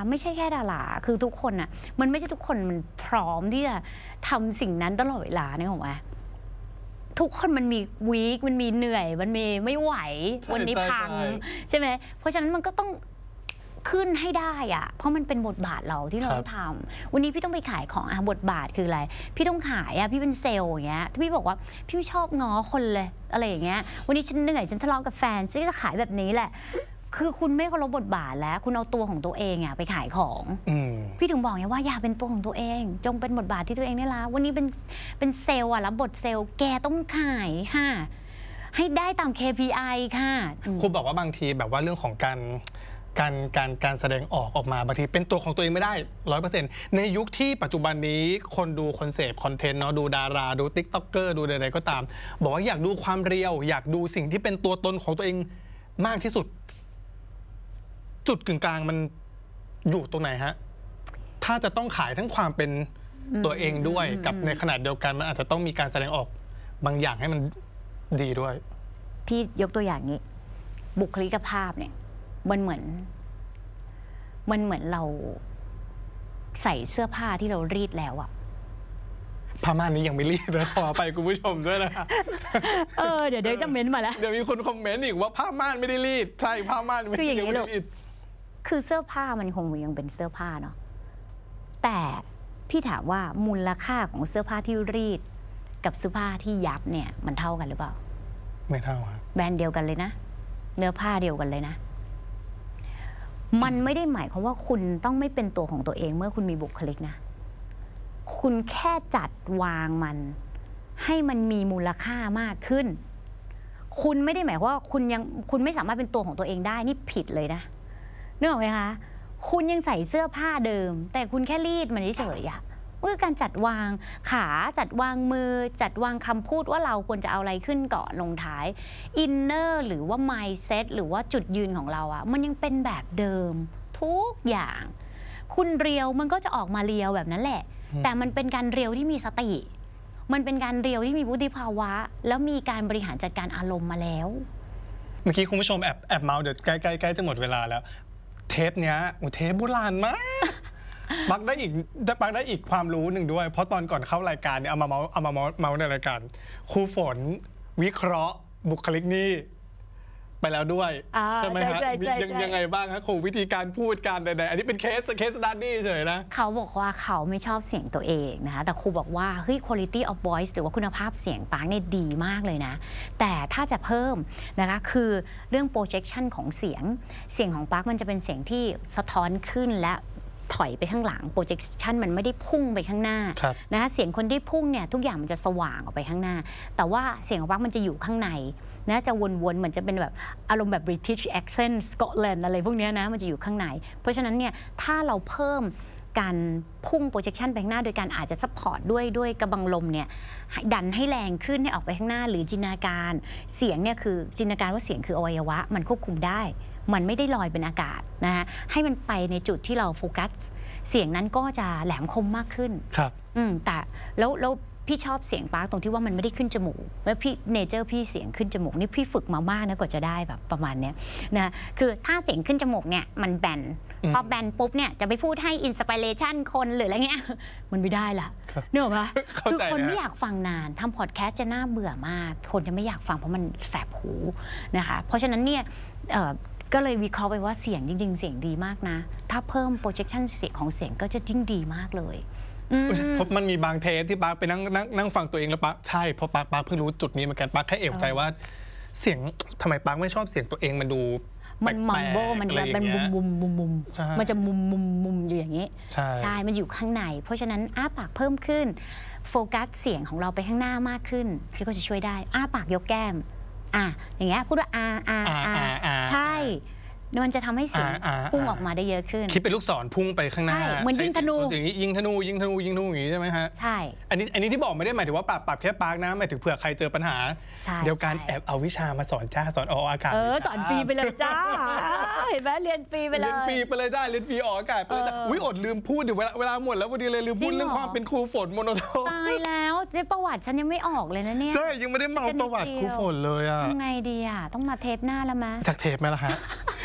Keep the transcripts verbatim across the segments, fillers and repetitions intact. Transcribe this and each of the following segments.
ไม่ใช่แค่ดาราคือทุกคนอ่ะมันไม่ใช่ทุกคนมันพร้อมที่จะทำสิ่งนั้นตลอดเวลาเนี่ยหรอวะทุกคนมันมีวีคมันมีเหนื่อยมันมีไม่ไหววันนี้พังใช่ไหมเพราะฉะนั้นมันก็ต้องขึ้นให้ได้อะเพราะมันเป็นบทบาทเราที่เราต้องทำวันนี้พี่ต้องไปขายของอะบทบาทคืออะไรพี่ต้องขายอะพี่เป็นเซลล์อย่างเงี้ยพี่บอกว่าพี่ไม่ชอบง้อคนเลยอะไรอย่างเงี้ยวันนี้ฉันเหนื่อยฉันทะเลาะกับแฟนฉันจะขายแบบนี้แหละคือคุณไม่เคารพบทบาทแล้วคุณเอาตัวของตัวเองอะไปขายของพี่ถึงบอกไงว่าอย่าเป็นตัวของตัวเองจงเป็นบทบาทที่ตัวเองได้ละวันนี้เป็นเป็นเซลล์อะรับบทเซลล์แกต้องขายค่ะให้ได้ตาม เค พี ไอ ค่ะครูบอกว่าบางทีแบบว่าเรื่องของการการการการแสดงออกออกมาบางทีเป็นตัวของตัวเองไม่ได้ร้อยเปอร์เซ็นต์ในยุคที่ปัจจุบันนี้คนดูคอนเซปต์คอนเทนต์เนาะดูดาราดูติ๊กต็อกเกอร์ดูอะไรก็ตามบอกว่าอยากดูความเรียวอยากดูสิ่งที่เป็นตัวตนของตัวเองมากที่สุดจุดกึ่งกลางมันอยู่ตรงไหนฮะถ้าจะต้องขายทั้งความเป็นตัวเองด้วยกับในขณะเดียวกันมันอาจจะต้องมีการแสดงออกบางอย่างให้มันดีด้วยพี่ยกตัวอย่างนี้บุคลิกภาพเนี่ยมันเหมือนมันเหมือนเราใส่เสื้อผ้าที่เรารีดแล้วอะผ้าม่านนี้ยังไม่รีดนะขอไปคุณผู้ชมด้วยนะเออเดี๋ยวเดี๋ยวจะเม้นมาแล้วเดี๋ยวมีคนคอมเมนต์อีกว่าผ้าม่านไม่ได้รีดใช่ผ้าม่านไม่ได้รีดคือเสื้อผ้ามันคงยังเป็นเสื้อผ้าเนาะแต่พี่ถามว่ามูลค่าของเสื้อผ้าที่รีดกับเสื้อผ้าที่ยับเนี่ยมันเท่ากันหรือเปล่าไม่เท่าครับแบรนด์เดียวกันเลยนะเนื้อผ้าเดียวกันเลยนะมันไม่ได้หมายความว่าคุณต้องไม่เป็นตัวของตัวเองเมื่อคุณมีบุคลิกนะคุณแค่จัดวางมันให้มันมีมูลค่ามากขึ้นคุณไม่ได้หมายว่าคุณยังคุณไม่สามารถเป็นตัวของตัวเองได้นี่ผิดเลยนะนึกออกไหมคะคุณยังใส่เสื้อผ้าเดิมแต่คุณแค่รีดมันเฉยๆอะว่าการจัดวางขาจัดวางมือจัดวางคำพูดว่าเราควรจะเอาอะไรขึ้นก่อนลงท้ายอินเนอร์หรือว่า mindset หรือว่าจุดยืนของเราอะมันยังเป็นแบบเดิมทุกอย่างคุณเรียวมันก็จะออกมาเรียวแบบนั้นแหละแต่มันเป็นการเรียวที่มีสติมันเป็นการเรียวที่มีวุฒิภาวะแล้วมีการบริหารจัดการอารมณ์มาแล้วเมื่อกี้คุณผู้ชมแอบแอบเมาเดี๋ยวใกล้ใกล้ใกล้จะหมดเวลาแล้วเทปเนี้ยโอ้เทปโบราณมากปักได้อีกปักได้อีกความรู้หนึ่งด้วยเพราะตอนก่อนเข้ารายการเนี่ยเอามาเมาเอามาเมาเมาในรายการครูฝนวิเคราะห์บุคลิกนี่ไปแล้วด้วยใช่ไหมฮะยังยังไงบ้างฮะครูวิธีการพูดการใดๆอันนี้เป็นเคสเคสสตั๊ดดี้เฉยนะเขาบอกว่าเขาไม่ชอบเสียงตัวเองนะคะแต่ครูบอกว่าเฮ้ย quality of voice หรือว่าคุณภาพเสียงปักเนี่ยดีมากเลยนะแต่ถ้าจะเพิ่มนะคะคือเรื่อง projection ของเสียงเสียงของปักมันจะเป็นเสียงที่สะท้อนขึ้นและถอยไปข้างหลัง projection มันไม่ได้พุ่งไปข้างหน้านะคะเสียงคนที่พุ่งเนี่ยทุกอย่างมันจะสว่างออกไปข้างหน้าแต่ว่าเสียงของปักมันจะอยู่ข้างในนะจะวนๆเหมือนจะเป็นแบบอารมณ์แบบ British accent Scotland อะไรพวกนี้นะมันจะอยู่ข้างในเพราะฉะนั้นเนี่ยถ้าเราเพิ่มการพุ่ง projection ไปข้างหน้าโดยการอาจจะ support ด้วยด้วยกระบังลมเนี่ยดันให้แรงขึ้นให้ออกไปข้างหน้าหรือจินตนาการเสียงเนี่ยคือจินตนาการว่าเสียงคืออวัยวะมันควบคุมได้มันไม่ได้ลอยเป็นอากาศนะฮะให้มันไปในจุดที่เราโฟกัสเสียงนั้นก็จะแหลมคมมากขึ้นครับอืมแต่แล้วแล้วพี่ชอบเสียงปาร์คตรงที่ว่ามันไม่ได้ขึ้นจมูกแล้วพี่เนเจอร์พี่เสียงขึ้นจมูกนี่พี่ฝึกมามากนะกว่าจะได้แบบประมาณเนี้ยนะคือถ้าเสียงขึ้นจมูกเนี่ยมันแบนพอแบนปุ๊บเนี่ยจะไปพูดให้อินสปิเรชันคนหรืออะไรเงี้ยมันไม่ได้ละเนอะปะคือคนไม่อยากฟังนานทำพอดแคสต์จะน่าเบื่อมากคนจะไม่อยากฟังเพราะมันแสบหูนะคะเพราะฉะนั้นเนี่ยก็เลยวิเคราะห์ไปว่าเสียงจริงๆเสียงดีมากนะถ้าเพิ่ม projection เสียงของเสียงก็จะยิ่งดีมากเลยเพราะมันมีบางเทปที่ปาร์คไปนั่งนั่งนั่งฟังตัวเองแล้วปาร์คใช่เพราะปาร์คปาร์คเพิ่งรู้จุดนี้เหมือนกันปาร์คแค่เอะใจว่าเสียงทำไมปาร์คไม่ชอบเสียงตัวเองมันดูมันมัมโบมันแบบมันมุมมุมมุมมุมมันจะมุมมุมมุมอยู่อย่างนี้ใช่ใช่มันอยู่ข้างในเพราะฉะนั้นอ้าปากเพิ่มขึ้นโฟกัสเสียงของเราไปข้างหน้ามากขึ้นพี่ก็จะช่วยได้อ้าปากยกแก้มอ่ะอย่างเงี้ยพูดว่าอาอาอาใช่มันจะทำให้เสียงพุ่งออกมาได้เยอะขึ้นคิดเป็นลูกศรพุ่งไปข้างหน้าเหมือนยิงธนูอย่างนี้ยิงธนูยิงธนูยิงธนูอย่างนี้ใช่ไหมฮะใช่อันนี้อันนี้ที่บอกไม่ได้หมายถึงว่าปรับปรับแค่ปาร์คนะหมายถึงเผื่อใครเจอปัญหาเดี๋ยวการแอบเอาวิชามาสอนจ้าสอนออกอากาศเออสอนฟรีไปเลยจ้าเห็นไหมเรียนฟรีไปเลยเรียนฟรีไปเลยจ้าเรียนฟรีออกอากาศไปเลยจ้าอุ้ยอดลืมพูดเดี๋ยวเวลาเวลาหมดแล้วพอดีเลยลืมพูดเรื่องความเป็นครูฝนโมโนโทนตายแล้วในประวัติฉันยังไม่ออกเลยนะเนี่ยใช่ยังไม่ได้เมาประวัติครูฝนเลยอะทำไงดีอะต้องมาเทปหน้าแล้วมั้ยสักเทปไหมล่ะฮะ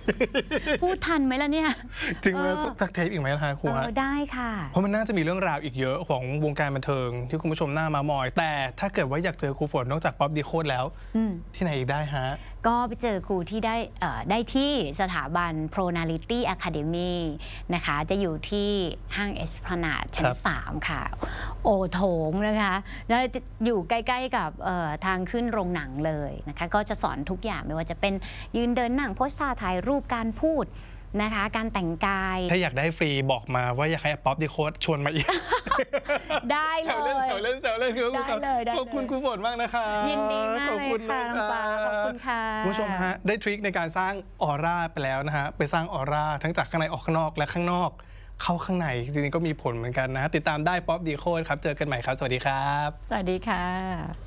พูดทันไหมล่ะเนี่ยจริงไหมเออสักเทปอีกไหมล่ะคะครูเอฮะอได้ค่ะเพราะมันน่าจะมีเรื่องราวอีกเยอะของวงการบันเทิงที่คุณผู้ชมน่ามามอย แต่ถ้าเกิดว่าอยากเจอครูฝนนอกจากป๊อปดีโคดแล้วอืมที่ไหนอีกได้ฮะก็ไปเจอครูที่ได้เอ่อได้ที่สถาบัน Pronality Academy นะคะ จะอยู่ที่ห้างเอสพลานาดชั้ครันบสาม ค่ะ โอโถงนะคะแล้วอยู่ใกล้ๆกับเอ่อทางขึ้นโรงหนังเลยนะคะ ก็จะสอนทุกอย่างไม่ว่าจะเป็นยืนเดินนั่งโพสท่าถ่ายรูปการพูดนะคะ การแต่งกายถ้าอยากได้ฟรีบอกมาว่าอยากให้ป๊อปดีโคดชวนมาอีกได้เลแซวเล่นยแซวเล่นแซวเล่นคือได้เลยได้เลยขอบคุณครูฝนมากนะคะยินดีมากขอบเลคุยณค่ะมากน้องปลาขอบคุณค่ะคุณผู้ชมฮะได้ทริคในการสร้างออร่าไปแล้วนะฮะไปสร้างออร่าทั้งจากข้างในออกข้างนอกและข้างนอกเข้าข้างในจริงๆก็มีผลเหมือนกันนะติดตามได้ป๊อปดีโคดครับเจอกันใหม่ครับสวัสดีครับสวัสดีค่ะ